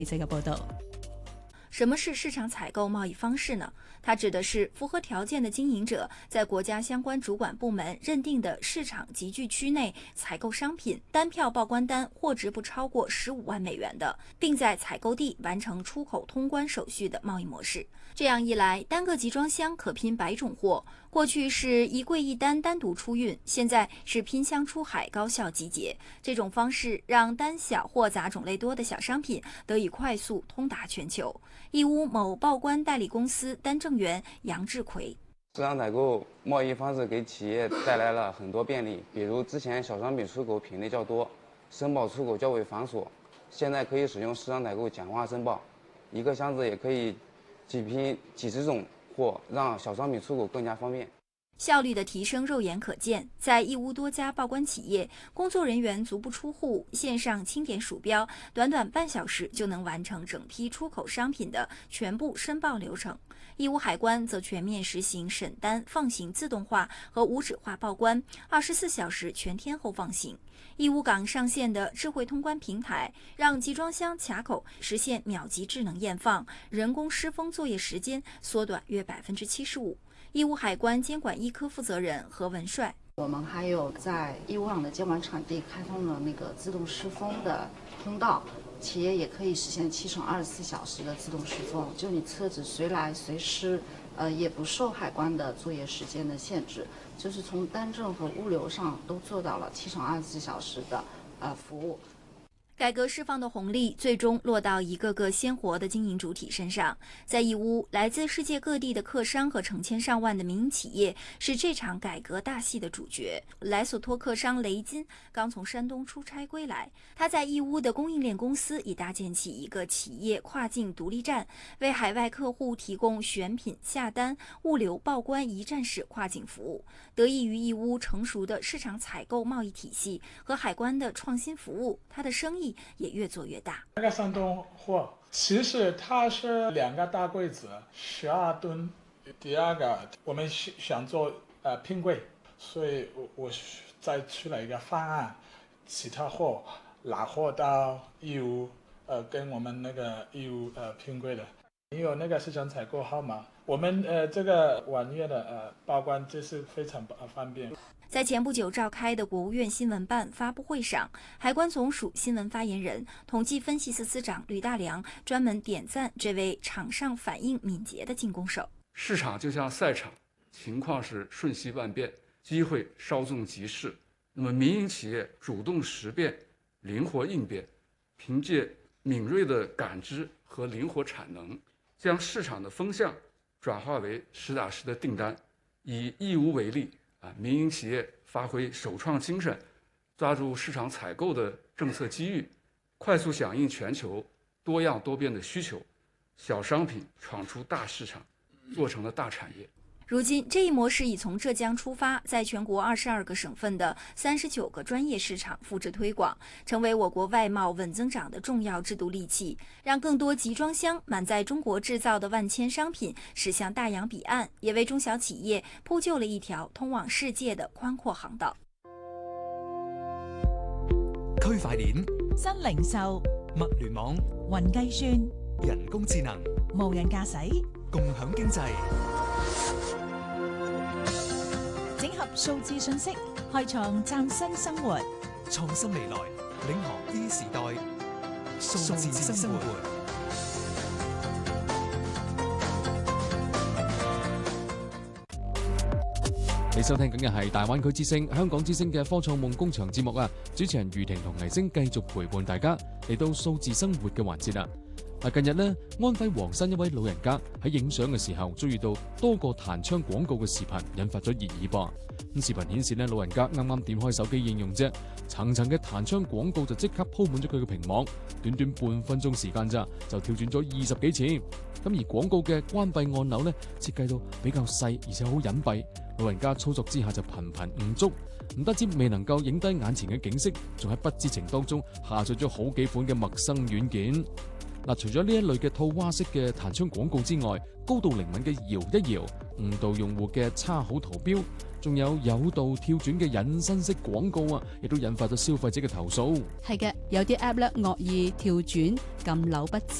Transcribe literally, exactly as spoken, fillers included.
記者嘅報道。 什麼是市場採購貿易方式呢？它指的是符合條件的經營者在國家相關主管部門認定的市場集聚區內採購商品，單票報關單貨值不超過十五萬美元的，並在採購地完成出口通關手續的貿易模式。這樣一來，單個集裝箱可拼百種貨，過去是一櫃一單單獨出運，現在是拼箱出海高效集結。這種方式讓單小貨雜種類多的小商品得以快速通達全球。義烏某報關代理公司單正員楊志奎： 市場採購貿易方式給企業帶來了很多便利，比如之前小商品出口品類較多，申報出口較為繁瑣，現在可以使用市場採購簡化申報，一個箱子也可以幾批幾十種貨，讓小商品出口更加方便。 效率的提升肉眼可見，在義烏多家報關企業，工作人員足不出戶，線上清點鼠標，短短半小時就能完成整批出口商品的全部申報流程。義烏海關則全面實行審單放行自動化和無紙化報關，二十四小時全天候放行。義烏港上線的智慧通關平台，讓集裝箱卡口實現秒級智能驗放，人工施封作業時間縮短約百分之七十五。義烏海關監管一科負責人何文帥： 我們還有在義烏港的監管場地開通了那個自動施封的通道，企業也可以實現七乘二十四小時的自動施封，就你車子隨來隨施，呃，也不受海關的作業時間的限制，就是從單證和物流上都做到了七乘二十四小時的呃服務。 改革釋放的紅利最終落到一個個鮮活的經營主體身上。在義烏，來自世界各地的客商和成千上萬的民營企業是這場改革大戲的主角。萊索托客商雷金剛從山東出差歸來，他在義烏的供應鏈公司已搭建起一個企業跨境獨立站，為海外客戶提供選品、下單、物流、報關一站式跨境服務。得益於義烏成熟的市場採購貿易體系和海關的創新服務，他的生意也越做越大。 那個山東貨其實它是兩個大櫃子，十二噸。第二個我們想做呃拼櫃，所以我我再出了一個方案，其他貨拿貨到義烏，呃跟我們那個義烏呃拼櫃的。你有那個市場採購號碼，我們呃這個網頁的呃報關就是非常方便。 在前不久召開的國務院新聞辦發布會上，海關總署新聞發言人、統計分析司司長呂大良專門點讚這位場上反應敏捷的進攻手。 市場就像賽場，情況是瞬息萬變，機會稍縱即逝。那麼民營企業主動識別、靈活應變，憑借敏銳的感知和靈活產能，將市場的風向轉化為實打實的訂單。以義烏為例，啊，民營企業發揮首創精神，抓住市場採購的政策機遇，快速響應全球多樣多變的需求，小商品闖出大市場，做成了大產業。 如今，這一模式已從浙江出發，在全國二十二個省份的三十九個專業市場複製推廣，成為我國外貿穩增長的重要制度利器，讓更多集裝箱滿載中國製造的萬千商品駛向大洋彼岸，也為中小企業鋪就了一條通往世界的寬闊航道。 區塊鏈、 新零售、 物聯網、 雲計算、 人工智能、 無人駕駛、 共享經濟。 整合數字信息，開創嶄新生活。 創新未來，領航 E 時代。數字生活。 你收聽緊嘅係大灣區之聲、香港之聲嘅科創夢工場節目啊！主持人余婷同倪星繼續陪伴大家嚟到數字生活嘅環節啦。近日呢，安徽黃山一位老人家喺影相嘅時候遭遇到多個彈窗廣告嘅視頻，引發咗熱議噃。咁視頻顯示呢，老人家啱啱點開手機應用啫，層層嘅彈窗廣告就即刻鋪滿咗佢嘅屏幕，短短半分鐘時間咋就跳轉咗二十幾次。咁而廣告嘅關閉按鈕呢，設計到比較細，而且好隱蔽，老人家操作之下就頻頻誤觸，唔單止未能夠影低眼前嘅景色，仲喺不知情當中下載咗好幾款嘅陌生軟件。嗱，除咗呢一類嘅套娃式嘅彈窗廣告之外，高度靈敏嘅搖一搖誤導用戶嘅差好圖標，仲有誘導跳轉嘅引申式廣告啊，亦都引發咗消費者嘅投訴。 係嘅，有啲 app 咧惡意跳轉、撳鈕不